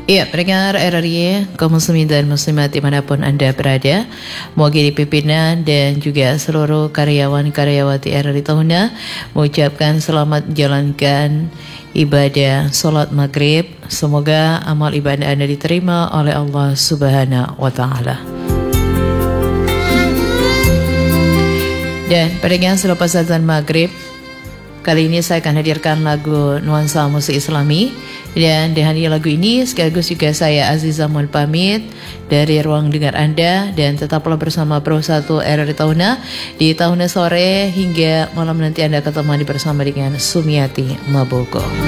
Ya, pendengar RRI, kaum muslimin dan muslimat dimanapun Anda berada, mewakili pimpinan dan juga seluruh karyawan-karyawati RRI Tahuna mengucapkan selamat menjalankan ibadah solat maghrib. Semoga amal ibadah Anda diterima oleh Allah Subhanahu wa Ta'ala. Dan pendengar, selepas azan maghrib, kali ini saya akan hadirkan lagu nuansa musik Islami. Dan dengan lagu ini sekaligus juga saya Aziza mohon pamit dari ruang dengar Anda. Dan tetaplah bersama Pro 1 RRI Tahuna di Tahuna sore hingga malam nanti Anda ketemu bersama dengan Sumiati Mabogo.